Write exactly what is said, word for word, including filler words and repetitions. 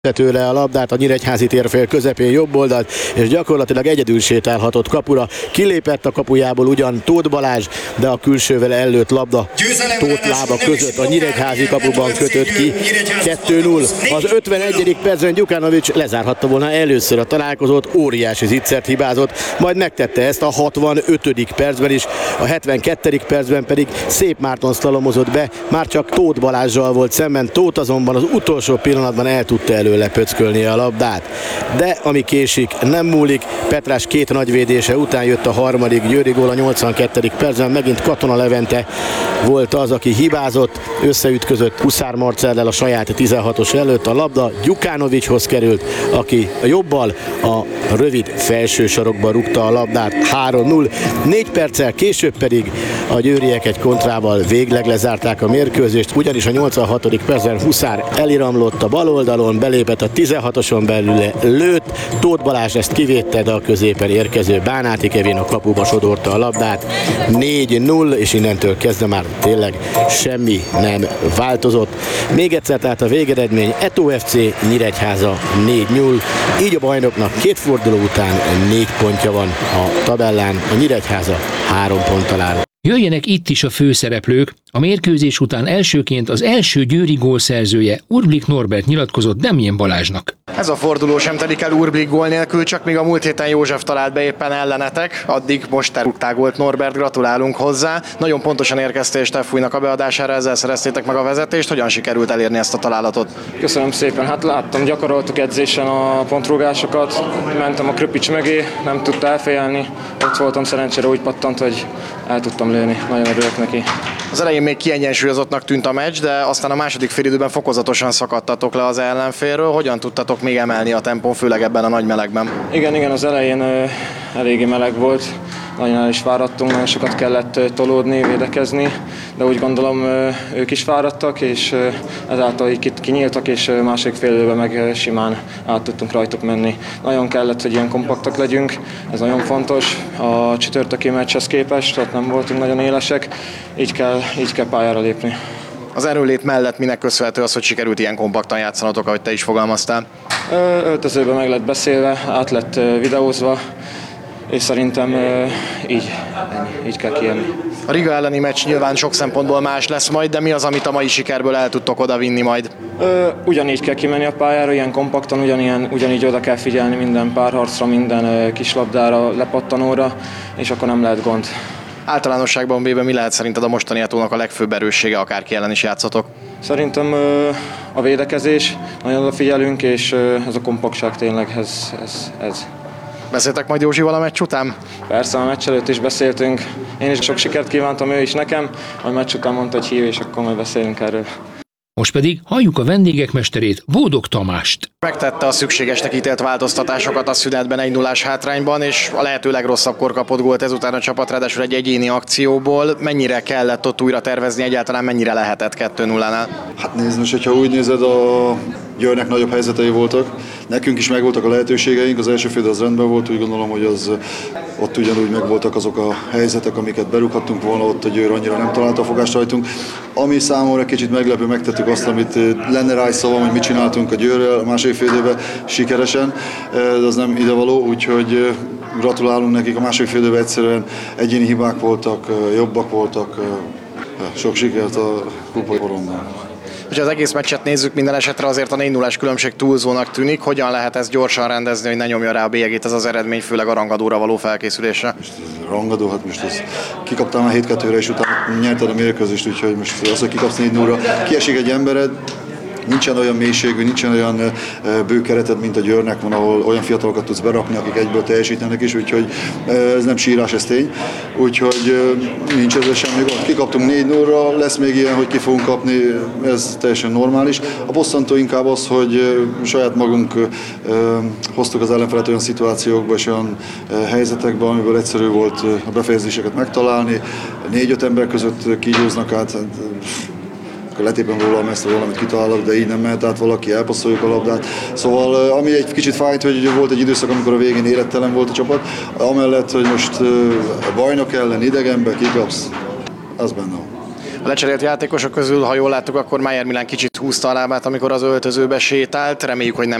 tőle a labdát a Nyíregyházi térfél közepén jobb oldalt, és gyakorlatilag egyedül sétálhatott kapura. Kilépett a kapujából ugyan Tóth Balázs, de a külsővel ellőtt labda Tóth lába között a Nyíregyházi kapuban kötött ki. kettő null. Az ötvenegyedik percben Gyukanovics lezárhatta volna először a találkozót, óriási zicsert hibázott, majd megtette ezt a hatvanötödik percben is, a hetvenkettedik percben pedig Szép Márton szlalomozott be, már csak Tóth Balázssal volt szemben, Tóth azonban az utolsó pillanatban el tudta elő lepöckölni a labdát. De ami késik, nem múlik. Petrás két nagyvédése után jött a harmadik Győri gól a nyolcvankettedik percben. Megint Katona Levente volt az, aki hibázott, összeütközött Huszár Marcellel a saját tizenhatos előtt. A labda Gyukanovicshoz került, aki a jobbal a rövid felső sarokba rúgta a labdát. három null. Négy perccel később pedig a győriek egy kontrával végleg lezárták a mérkőzést, ugyanis a nyolcvanhatodik percben Huszár eliramlott a bal oldalon, belépett a tizenhatoson belül, lőtt, Tóth Balázs ezt kivédte, de a középen érkező Bánáti Kevin a kapuba sodorta a labdát. négy null, és innentől kezdve már tényleg semmi nem változott. Még egyszer tehát a végeredmény: Eto ef cé Nyíregyháza négy null, így a bajnoknak két forduló után négy pontja van a tabellán, a Nyíregyháza három ponttal áll. Jöjjenek itt is a főszereplők. A mérkőzés után elsőként az első győri gólszerzője, Urblik Norbert nyilatkozott Demjén Balázsnak. Ez a forduló sem telik el Urblik gól nélkül, csak még a múlt héten József talált be éppen ellenetek, addig most elrúgták gólt Norbert, gratulálunk hozzá. Nagyon pontosan érkeztél Steffújnak a beadására, ezzel szereztétek meg a vezetést. Hogyan sikerült elérni ezt a találatot? Köszönöm szépen, hát láttam, gyakoroltuk edzésen a pontrúgásokat, mentem a Kröpics mögé, nem tudta elfejelni, ott voltam, szerencsére úgy pattant, hogy el tudtam lőni, nagyon örülök neki. Az elején még kiegyensúlyozottnak tűnt a meccs, de aztán a második félidőben fokozatosan szakadtatok le az ellenfélről. Hogyan tudtatok még emelni a tempón, főleg ebben a nagy melegben? Igen, igen, az elején ö, eléggé meleg volt, nagyon el is fáradtunk, nagyon sokat kellett ö, tolódni, védekezni, de úgy gondolom ö, ők is fáradtak, és ö, ezáltal így kinyíltak, és ö, másik félidőben meg ö, simán át tudtunk rajtuk menni. Nagyon kellett, hogy ilyen kompaktak legyünk, ez nagyon fontos a csütörtöki meccshez képest, tehát nem voltunk nagyon élesek, így kell, így kell pályára lépni. Az erőlét mellett minek köszönhető az, hogy sikerült ilyen kompaktan játszanotok, ahogy te is fogalmaztál? Öltözőben meg lett beszélve, át lett videózva, és szerintem így, így kell kijönni. A Riga elleni meccs nyilván sok szempontból más lesz majd, de mi az, amit a mai sikerből el tudtok odavinni majd? Ugyanígy kell kimenni a pályára, ilyen kompaktan, ugyanilyen, ugyanígy oda kell figyelni minden párharcra, minden kislabdára, lepattanóra, és akkor nem lehet gond. Általánosságban véve mi lehet szerinted a mostani Etónak a legfőbb erőssége, akárki ellen is játszatok? Szerintem a védekezés, nagyon odafigyelünk, és ez a kompaktság tényleg ez. ez, ez. Beszéltek majd Józsival a meccs után? Persze, a meccs előtt is beszéltünk. Én is sok sikert kívántam, ő is nekem. A meccs után mondta, hogy hív, és akkor majd beszélünk erről. Most pedig halljuk a vendégek mesterét, Bódog Tamást. Megtette a szükségesnek ítélt változtatásokat a szünetben egy nullás hátrányban, és a lehető legrosszabbkor kapott gólt ezután a csapat, ráadásul egy egyéni akcióból. Mennyire kellett ott újra tervezni, egyáltalán mennyire lehetett kettő nullánál? Hát nézd, most, hogyha úgy nézed, a Győrnek nagyobb helyzetei voltak. Nekünk is megvoltak a lehetőségeink, az első fél az rendben volt, úgy gondolom, hogy az, ott ugyanúgy megvoltak azok a helyzetek, amiket berúghattunk volna, ott a Győr annyira nem találta a fogást rajtunk. Ami számomra kicsit meglepő, megtettük azt, amit lenne rá is szavam, hogy mit csináltunk a Győrrel a második fél időben sikeresen, de az nem idevaló, úgyhogy gratulálunk nekik, a második fél időben egyszerűen egyéni hibák voltak, jobbak voltak, sok sikert a kupai porondon. Ha az egész meccset nézzük, minden esetre azért a négy nullás különbség túlzónak tűnik. Hogyan lehet ezt gyorsan rendezni, hogy ne nyomja rá a bélyegét ez az eredmény, főleg a rangadóra való felkészülésre? Most rangadó, hát most az, kikaptál már hét kettőre, és utána nyerted a mérkőzést, úgyhogy most az, hogy kikapsz négy nullra, kiesik egy embered, nincsen olyan mélységű, nincsen olyan bő kereted, mint a Győrnek van, ahol olyan fiatalokat tudsz berakni, akik egyből teljesítenek is, úgyhogy ez nem sírás, ez tény. Úgyhogy nincs ezzel semmi gond. Kikaptunk négy nullra, lesz még ilyen, hogy ki fogunk kapni, ez teljesen normális. A bosszantó inkább az, hogy saját magunk hoztuk az ellenfelet olyan szituációkba és olyan helyzetekbe, amiből egyszerű volt a befejezéseket megtalálni. Négy-öt ember között kígyóznak át, akkor letépem róla a messze valamit kitalálok, de így nem mehet át valaki, elpasszoljuk a labdát. Szóval ami egy kicsit fájt, hogy volt egy időszak, amikor a végén élettelen volt a csapat, amellett, hogy most a bajnok ellen idegenbe kikapsz, az benne van. A lecserélt játékosok közül, ha jól láttuk, akkor Maier Milán kicsit húzta a lábát, amikor az öltözőbe sétált. Reméljük, hogy nem